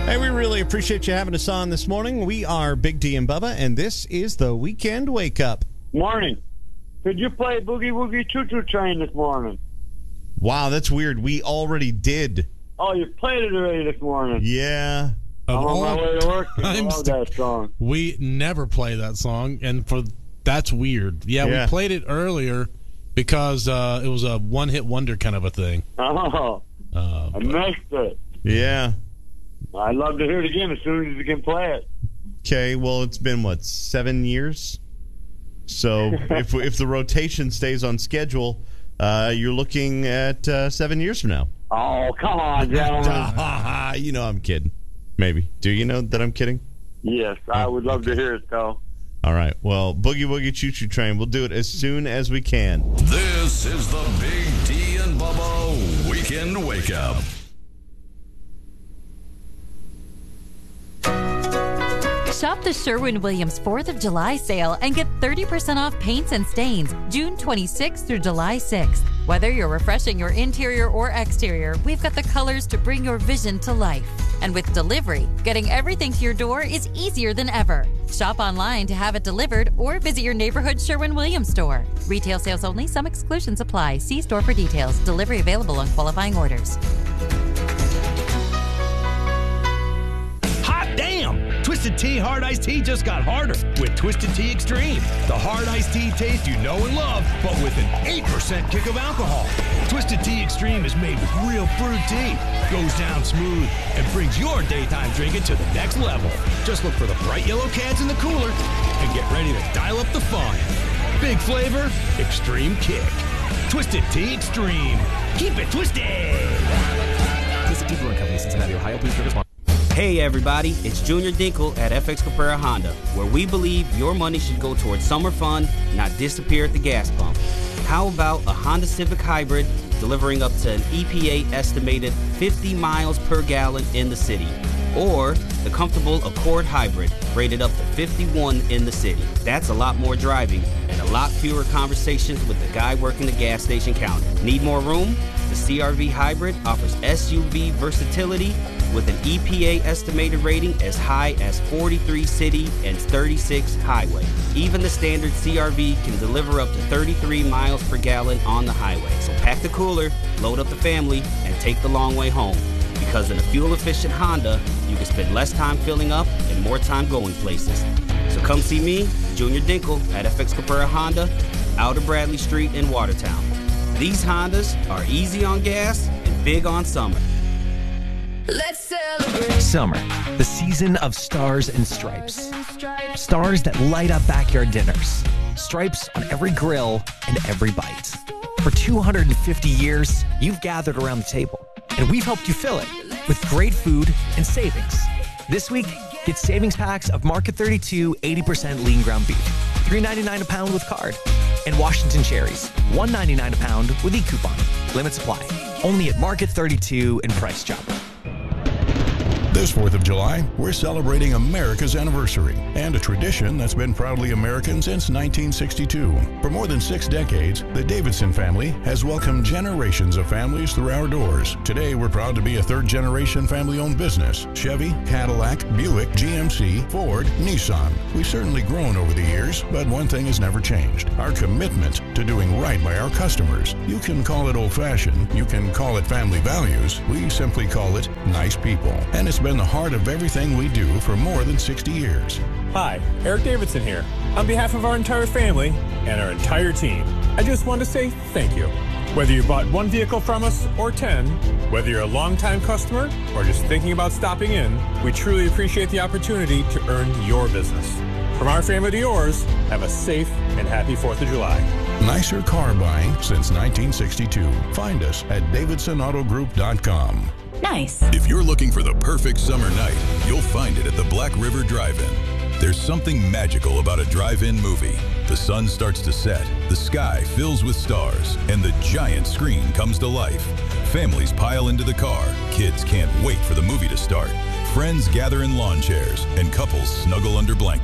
Hey, we really appreciate you having us on this morning. We are Big D and Bubba, and this is the Weekend Wake Up. Morning. Could you play Boogie Woogie Choo Choo Train this morning? Wow, that's weird. We already did. Oh, you played it already this morning. Yeah. I'm on my way to work. I love that song. We never play that song, and that's weird. Yeah, we played it earlier because it was a one-hit wonder kind of a thing. I missed it. Yeah. I'd love to hear it again as soon as you can play it. Okay, well, it's been, 7 years? So if the rotation stays on schedule, you're looking at 7 years from now. Oh, come on, gentlemen. You know I'm kidding. Maybe. Do you know that I'm kidding? Yes, I would love to hear it, though. All right. Well, Boogie Woogie Choo Choo Train, we'll do it as soon as we can. This is the Big D and Bubba Weekend Wake Up. Shop the Sherwin-Williams 4th of July sale and get 30% off paints and stains June 26th through July 6th. Whether you're refreshing your interior or exterior, we've got the colors to bring your vision to life. And with delivery, getting everything to your door is easier than ever. Shop online to have it delivered or visit your neighborhood Sherwin-Williams store. Retail sales only. Some exclusions apply. See store for details. Delivery available on qualifying orders. Hot damn! Twisted Tea Hard Iced Tea just got harder with Twisted Tea Extreme. The hard iced tea taste you know and love, but with an 8% kick of alcohol. Twisted Tea Extreme is made with real brewed tea, goes down smooth, and brings your daytime drinking to the next level. Just look for the bright yellow cans in the cooler and get ready to dial up the fun. Big flavor, extreme kick. Twisted Tea Extreme. Keep it twisted! Twisted Tea Brewing Company, Cincinnati, Ohio. Please drink responsibly. Hey everybody, it's Junior Dinkle at FX Caprera Honda, where we believe your money should go towards summer fun, not disappear at the gas pump. How about a Honda Civic Hybrid delivering up to an EPA estimated 50 miles per gallon in the city? Or the comfortable Accord Hybrid, rated up to 51 in the city. That's a lot more driving and a lot fewer conversations with the guy working the gas station counter. Need more room? The CRV Hybrid offers SUV versatility with an EPA estimated rating as high as 43 city and 36 highway. Even the standard CRV can deliver up to 33 miles per gallon on the highway. So pack the cooler, load up the family, and take the long way home. Because in a fuel-efficient Honda, you can spend less time filling up and more time going places. So come see me, Junior Dinkle, at FX Caprera Honda, out of Bradley Street in Watertown. These Hondas are easy on gas and big on summer. Let's celebrate. Summer, the season of stars and stripes. Stars that light up backyard dinners. Stripes on every grill and every bite. For 250 years, you've gathered around the table, and we've helped you fill it with great food and savings. This week, get savings packs of Market 32 80% lean ground beef, $3.99 a pound with card, and Washington cherries, $1.99 a pound with e-coupon. Limit supply. Only at Market 32 and Price Chopper. This 4th of July, we're celebrating America's anniversary and a tradition that's been proudly American since 1962. For more than 6 decades, the Davidson family has welcomed generations of families through our doors. Today, we're proud to be a third-generation family-owned business. Chevy, Cadillac, Buick, GMC, Ford, Nissan. We've certainly grown over the years, but one thing has never changed: our commitment to doing right by our customers. You can call it old-fashioned, you can call it family values. We simply call it nice people. And it's been the heart of everything we do for more than 60 years. Hi, Eric Davidson here. On behalf of our entire family and our entire team, I just want to say thank you. Whether you bought 1 vehicle from us or 10, whether you're a longtime customer or just thinking about stopping in, we truly appreciate the opportunity to earn your business. From our family to yours, have a safe and happy 4th of July. Nicer car buying since 1962. Find us at davidsonautogroup.com. Nice. If you're looking for the perfect summer night, you'll find it at the Black River Drive-In. There's something magical about a drive-in movie. The sun starts to set, the sky fills with stars, and the giant screen comes to life. Families pile into the car, kids can't wait for the movie to start. Friends gather in lawn chairs, and couples snuggle under blankets.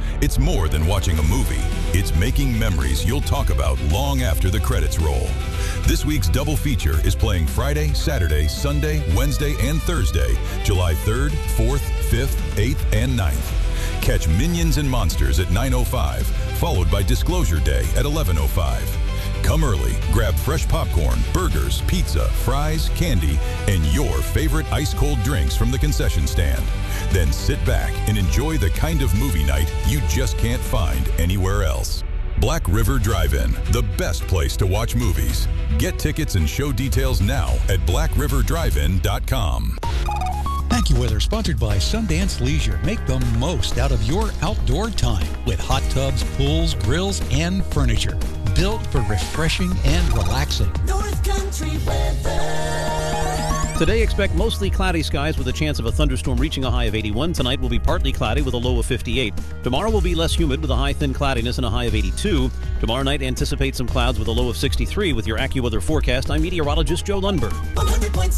It's more than watching a movie. It's making memories you'll talk about long after the credits roll. This week's double feature is playing Friday, Saturday, Sunday, Wednesday, and Thursday, July 3rd, 4th, 5th, 8th, and 9th. Catch Minions and Monsters at 9:05, followed by Disclosure Day at 11:05. Come early, grab fresh popcorn, burgers, pizza, fries, candy, and your favorite ice-cold drinks from the concession stand. Then sit back and enjoy the kind of movie night you just can't find anywhere else. Black River Drive-In, the best place to watch movies. Get tickets and show details now at blackriverdrivein.com. AccuWeather, sponsored by Sundance Leisure. Make the most out of your outdoor time with hot tubs, pools, grills, and furniture. Built for refreshing and relaxing. North Country weather. Today, expect mostly cloudy skies with a chance of a thunderstorm reaching a high of 81. Tonight will be partly cloudy with a low of 58. Tomorrow will be less humid with a high thin cloudiness and a high of 82. Tomorrow night, anticipate some clouds with a low of 63. With your AccuWeather forecast, I'm meteorologist Joe Lundberg. 100.7